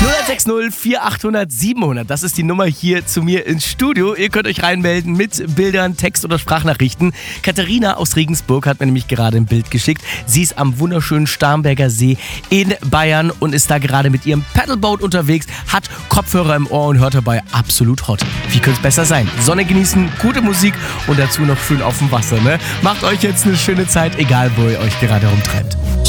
0160 4800 700. Das ist die Nummer hier zu mir ins Studio. Ihr könnt euch reinmelden mit Bildern, Text- oder Sprachnachrichten. Katharina aus Regensburg hat mir nämlich gerade ein Bild geschickt. Sie ist am wunderschönen Starnberger See in Bayern und ist da gerade mit ihrem Paddleboat unterwegs, hat Kopfhörer im Ohr und hört dabei absolut hot. Wie könnte es besser sein? Sonne genießen, gute Musik und dazu noch schön auf dem Wasser, ne? Macht euch jetzt eine schöne Zeit, egal wo ihr euch gerade rumtreibt.